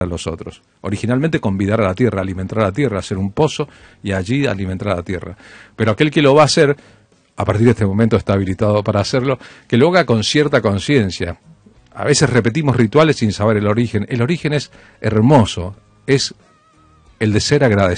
a los otros. Originalmente convidar a la tierra, alimentar a la tierra, hacer un pozo y allí alimentar a la tierra. Pero aquel que lo va a hacer, a partir de este momento está habilitado para hacerlo, que lo haga con cierta conciencia. A veces repetimos rituales sin saber el origen. El origen es hermoso, es el de ser agradecido.